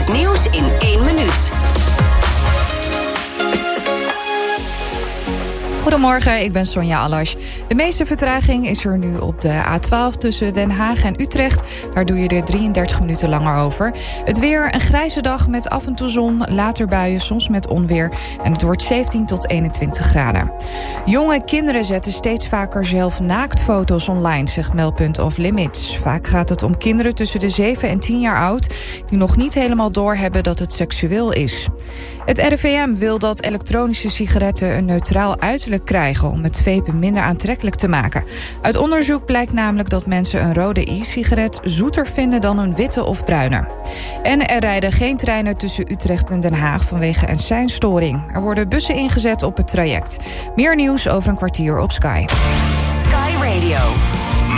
Het nieuws in 1 minuut. Goedemorgen, ik ben Sonja Allasch. De meeste vertraging is er nu op de A12 tussen Den Haag en Utrecht. Daar doe je er 33 minuten langer over. Het weer, een grijze dag met af en toe zon, later buien, soms met onweer. En het wordt 17 tot 21 graden. Jonge kinderen zetten steeds vaker zelf naaktfoto's online, zegt Meldpunt Off Limits. Vaak gaat het om kinderen tussen de 7 en 10 jaar oud die nog niet helemaal doorhebben dat het seksueel is. Het RIVM wil dat elektronische sigaretten een neutraal uiterlijk krijgen om het vapen minder aantrekkelijk te maken. Uit onderzoek blijkt namelijk dat mensen een rode e-sigaret zoeter vinden dan een witte of bruine. En er rijden geen treinen tussen Utrecht en Den Haag vanwege een seinstoring. Er worden bussen ingezet op het traject. Meer nieuws over een kwartier op Sky. Sky Radio.